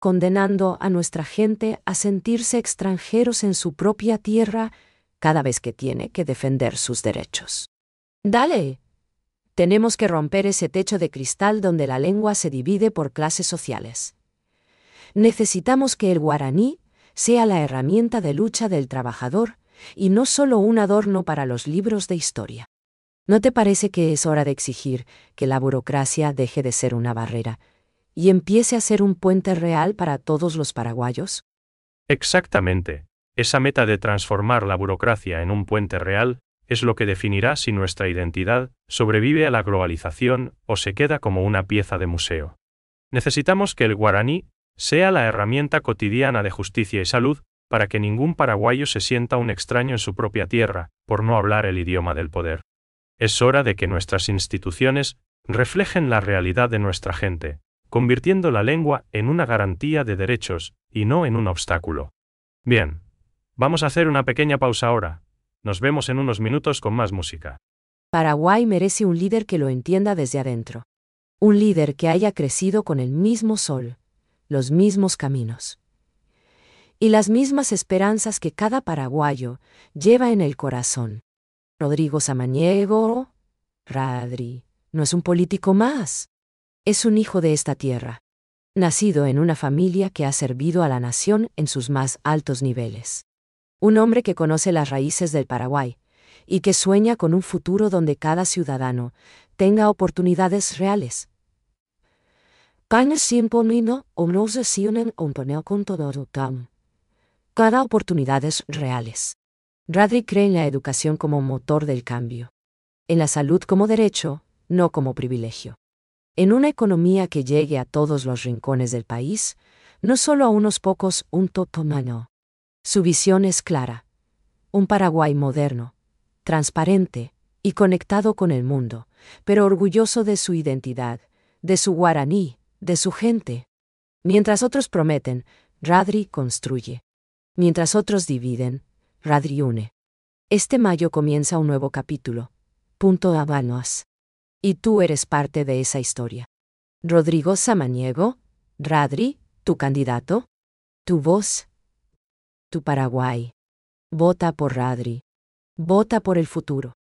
condenando a nuestra gente a sentirse extranjeros en su propia tierra cada vez que tiene que defender sus derechos. Dale. Tenemos que romper ese techo de cristal donde la lengua se divide por clases sociales. Necesitamos que el guaraní sea la herramienta de lucha del trabajador y no solo un adorno para los libros de historia. ¿No te parece que es hora de exigir que la burocracia deje de ser una barrera y empiece a ser un puente real para todos los paraguayos? Exactamente. Esa meta de transformar la burocracia en un puente real es lo que definirá si nuestra identidad sobrevive a la globalización o se queda como una pieza de museo. Necesitamos que el guaraní sea la herramienta cotidiana de justicia y salud para que ningún paraguayo se sienta un extraño en su propia tierra, por no hablar el idioma del poder. Es hora de que nuestras instituciones reflejen la realidad de nuestra gente, convirtiendo la lengua en una garantía de derechos y no en un obstáculo. Bien, vamos a hacer una pequeña pausa ahora. Nos vemos en unos minutos con más música. Paraguay merece un líder que lo entienda desde adentro. Un líder que haya crecido con el mismo sol, los mismos caminos y las mismas esperanzas que cada paraguayo lleva en el corazón. Rodrigo Samaniego, Radri, no es un político más. Es un hijo de esta tierra, nacido en una familia que ha servido a la nación en sus más altos niveles. Un hombre que conoce las raíces del Paraguay y que sueña con un futuro donde cada ciudadano tenga oportunidades reales. Cada oportunidades reales. Radri cree en la educación como motor del cambio, en la salud como derecho, no como privilegio. En una economía que llegue a todos los rincones del país, no solo a unos pocos, un totomano. Su visión es clara. Un Paraguay moderno, transparente y conectado con el mundo, pero orgulloso de su identidad, de su guaraní, de su gente. Mientras otros prometen, Radri construye. Mientras otros dividen, Radri une. Este mayo comienza un nuevo capítulo. Punto Habanos. Y tú eres parte de esa historia. Rodrigo Samaniego, Radri, tu candidato, tu voz, tu Paraguay. Vota por Radri. Vota por el futuro.